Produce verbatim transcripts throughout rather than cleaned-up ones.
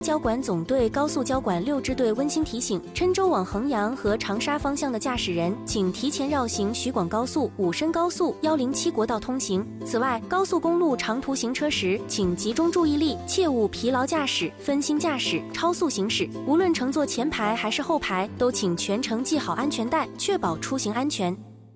交管总队高速交管六支队温馨提醒：郴州往衡阳和长沙方向的驾驶人，请提前绕行徐广高速、武深高速、一零七国道通行。此外，高速公路长途行车时，请集中注意力，切勿疲劳驾驶、分心驾驶、超速行驶。无论乘坐前排还是后排，都请全程系好安全带，确保出行安全。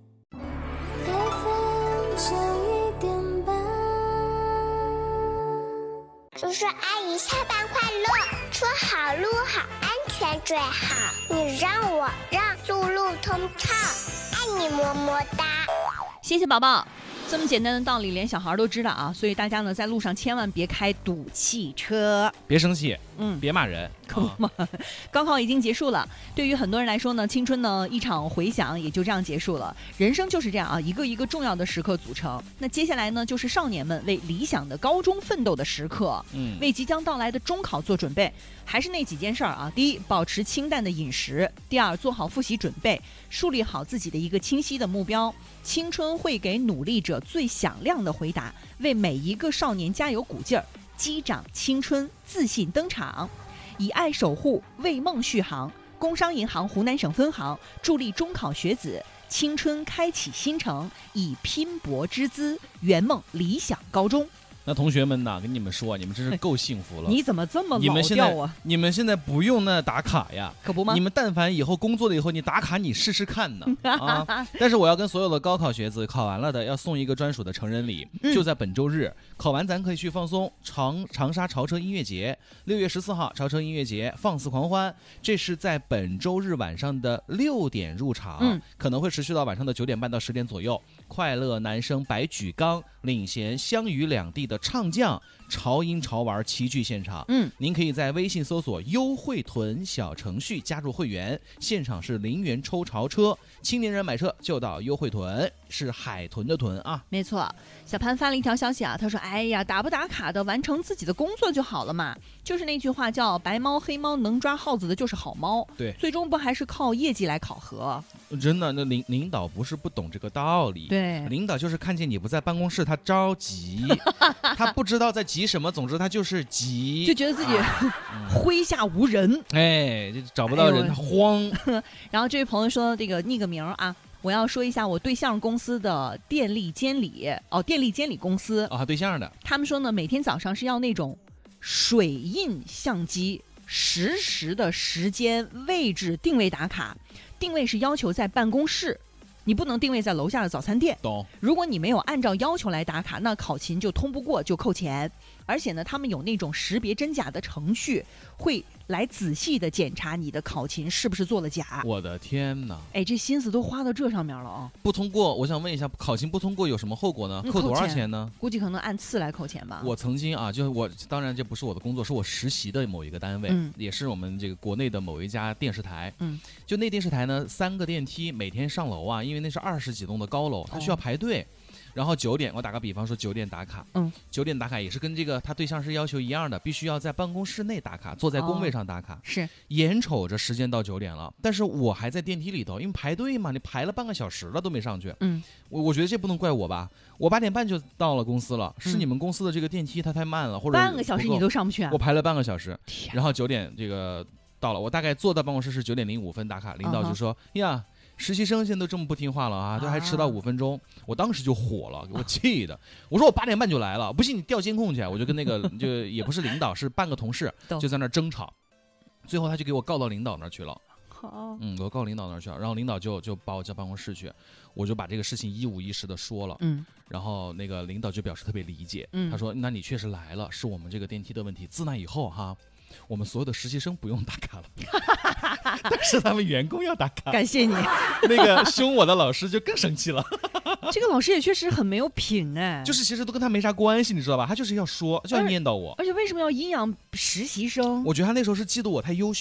叔叔阿姨下班快乐，车好路好安全最好。你让我让路路通畅，爱你么么哒。 谢谢宝宝。这么简单的道理连小孩都知道啊，所以大家呢在路上千万别开堵汽车， 别生气， 嗯， 别骂人， 可不嘛。啊、高考已经结束了，对于很多人来说呢，青春呢一场回响也就这样结束了。人生就是这样啊，一个一个重要的时刻组成。那接下来呢，就是少年们为理想的高中奋斗的时刻，嗯，为即将到来的中考做准备。还是那几件事儿啊，第一，保持清淡的饮食；第二，做好复习准备，树立好自己的一个清晰的目标。青春会给努力者最响亮的回答，为每一个少年加油鼓劲儿，击掌青春，自信登场。以爱守护，为梦续航。工商银行湖南省分行助力中考学子青春开启新程，以拼搏之姿圆梦理想高中。 那同学们呐，跟你们说，你们真是够幸福了。 你怎么这么老调啊？ 你们现在不用那打卡呀， 可不吗？ 你们但凡以后工作了以后，你打卡你试试看呢啊！但是我要跟所有的高考学子，考完了的要送一个专属的成人礼，嗯、就在本周日，考完咱可以去放松。长长沙潮车音乐节，六月十四号潮车音乐节放肆狂欢，这是在本周日晚上的六点入场，嗯、可能会持续到晚上的九点半到十点左右。快乐男声白举纲领衔湘渝两地的唱将潮音潮玩齐聚现场，嗯，您可以在微信搜索优惠屯小程序加入会员，现场是零元抽潮车，青年人买车就到优惠屯，是海豚的豚啊。 没错，小潘发了一条消息啊，他说：“哎呀，打不打卡的，完成自己的工作就好了嘛。就是那句话叫白猫黑猫，能抓耗子的就是好猫。 对， 最终不还是靠业绩来考核？ 真的，那领领导不是不懂这个道理， 对， 领导就是看见你不在办公室，他着急，他不知道在急什么，总之他就是急， 就觉得自己、啊、麾下无人， 哎，就找不到人，他慌。 然后这位朋友说，这个匿个名啊。”我要说一下我对象公司的电力监理哦，电力监理公司哦，对象的， 他们说呢，每天早上是要那种水印相机，实时的时间、位置定位打卡，定位是要求在办公室。你不能定位在楼下的早餐店， 懂？ 如果你没有按照要求来打卡，那考勤就通不过，就扣钱。而且呢，他们有那种识别真假的程序，会来仔细的检查你的考勤是不是做了假。 我的天哪！ 哎，这心思都花到这上面了啊！ 不通过，我想问一下，考勤不通过有什么后果呢？扣多少钱呢？ 估计可能按次来扣钱吧。 我曾经啊，就是我，当然这不是我的工作，是我实习的某一个单位，嗯、也是我们这个国内的某一家电视台。嗯，就那电视台呢，三个电梯每天上楼啊，因为那是二十几栋的高楼，它需要排队。哦，然后九点，我打个比方说九点打卡，嗯，九点打卡也是跟这个他对象是要求一样的，必须要在办公室内打卡，坐在工位上打卡。哦、 是， 眼瞅着时间到九点了，但是我还在电梯里头，因为排队嘛，你排了半个小时了都没上去。嗯，我我觉得这不能怪我吧，我八点半就到了公司了，是你们公司的这个电梯它太慢了，或者半个小时你都上不去啊？ 我排了半个小时，然后九点这个到了，我大概坐到办公室是九点零五分打卡，领导就说、uh-huh. 呀。实习生现在都这么不听话了啊，都还迟到五分钟，我当时就火了，给我气的。我说我八点半就来了，不信你调监控去。我就跟那个就也不是领导，是半个同事，就在那争吵。最后他就给我告到领导那儿去了。好，嗯，我告领导那儿去了，然后领导就就把我叫办公室去，我就把这个事情一五一十的说了。嗯，然后那个领导就表示特别理解，嗯，他说那你确实来了，是我们这个电梯的问题，自那以后哈。我们所有的实习生不用打卡了，但是他们员工要打卡。 感谢你。 那个凶我的老师就更生气了。 这个老师也确实很没有品哎， 就是其实都跟他没啥关系，你知道吧？他就是要说，就要念叨我。 而且为什么要阴阳实习生？ 我觉得他那时候是嫉妒我太优秀了。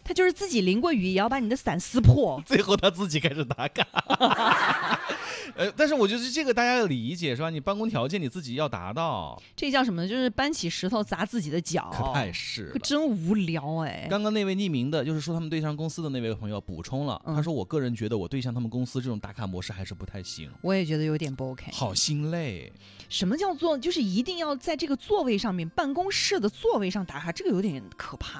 他就是自己淋过雨，也要把你的伞撕破。 最后他自己开始打卡。呃，但是我觉得这个大家要理解是吧？你办公条件你自己要达到。 这叫什么？就是搬起石头砸自己的脚。 可太是了， 真无聊哎。 刚刚那位匿名的，就是说他们对象公司的那位朋友补充了，嗯、他说我个人觉得我对象他们公司这种打卡模式还是不太行。 我也觉得有点不 OK， 好心累。 什么叫做就是一定要在这个座位上面，办公室的座位上打卡，这个有点可怕。